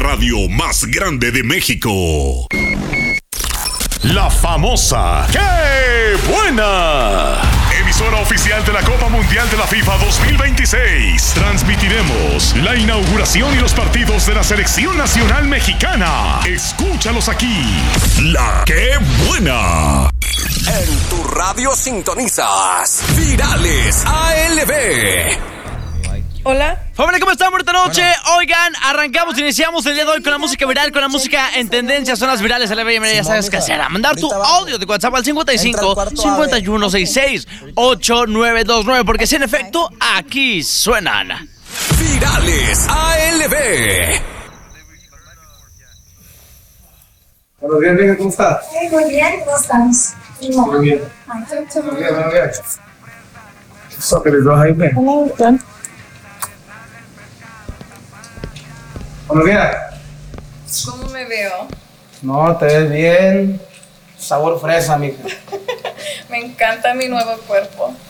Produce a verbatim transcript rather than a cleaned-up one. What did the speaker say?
radio más grande de México. La famosa ¡Qué buena! Emisora oficial de la Copa Mundial de la FIFA dos mil veintiséis. Transmitiremos la inauguración y los partidos de la Selección Nacional Mexicana. Escúchalos aquí. La ¡Qué buena! En tu radio sintonizas Virales A L B. Hola. Familia, ¿cómo están? Buena noche. Bueno. Oigan, arrancamos, iniciamos el día de hoy con la música viral, con la música en tendencia, son las virales. A la bella, ya sabes qué hacer. A mandar tu audio de WhatsApp al cincuenta y cinco, cincuenta y uno, sesenta y seis, ochenta y nueve veintinueve, porque si en efecto, aquí suenan Virales A L B. Buenos días, amiga, ¿cómo estás? Muy bien, ¿cómo estamos? Muy bien. Muy bien, muy bien. Eso que les dos ahí, ven. Buenos días. ¿Cómo me veo? No, te ves bien. Sabor fresa, mija. Me encanta mi nuevo cuerpo.